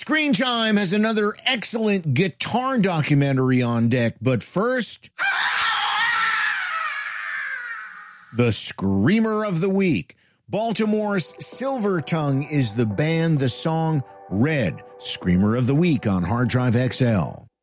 Screen Time has another excellent guitar documentary on deck, but first, the Screamer of the Week. Baltimore's Silver Tongue is the band, the song Red, Screamer of the Week on Hard Drive XL.